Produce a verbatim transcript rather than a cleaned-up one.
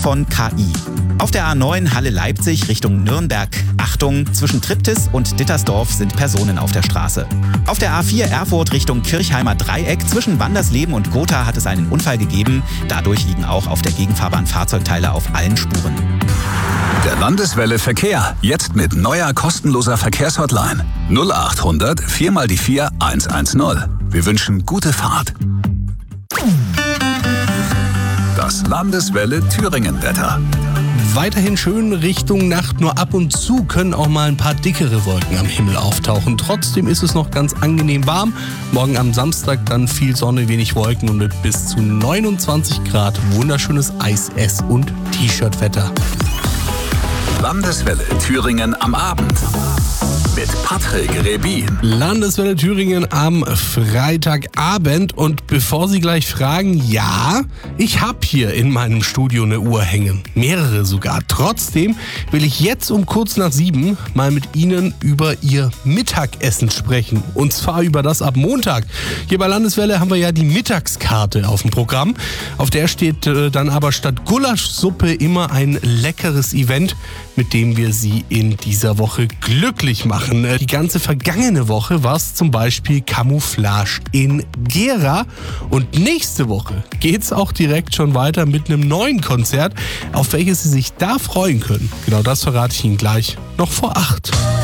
von K I. Auf der A neun Halle-Leipzig Richtung Nürnberg. Achtung, zwischen Triptis und Dittersdorf sind Personen auf der Straße. Auf der A vier Erfurt Richtung Kirchheimer Dreieck zwischen Wandersleben und Gotha hat es einen Unfall gegeben. Dadurch liegen auch auf der Gegenfahrbahn Fahrzeugteile auf allen Spuren. Der Landeswelle Verkehr. Jetzt mit neuer kostenloser Verkehrshotline. null acht hundert vier mal die vier eins eins null. Wir wünschen gute Fahrt. Das Landeswelle Thüringen-Wetter. Weiterhin schön Richtung Nacht, nur ab und zu können auch mal ein paar dickere Wolken am Himmel auftauchen. Trotzdem ist es noch ganz angenehm warm. Morgen am Samstag dann viel Sonne, wenig Wolken und mit bis zu neunundzwanzig Grad wunderschönes Eis-, Ess- und T-Shirt-Wetter. Landeswelle Thüringen am Abend mit Patrick Rebin. Landeswelle Thüringen am Freitagabend. Und bevor Sie gleich fragen, ja, ich habe hier in meinem Studio eine Uhr hängen. Mehrere sogar. Trotzdem will ich jetzt um kurz nach sieben mal mit Ihnen über Ihr Mittagessen sprechen. Und zwar über das ab Montag. Hier bei Landeswelle haben wir ja die Mittagskarte auf dem Programm. Auf der steht äh, dann aber statt Gulaschsuppe immer ein leckeres Event, mit dem wir Sie in dieser Woche glücklich machen. Die ganze vergangene Woche war es zum Beispiel Camouflage in Gera. Und nächste Woche geht es auch direkt schon weiter mit einem neuen Konzert, auf welches Sie sich da freuen können. Genau das verrate ich Ihnen gleich noch vor acht.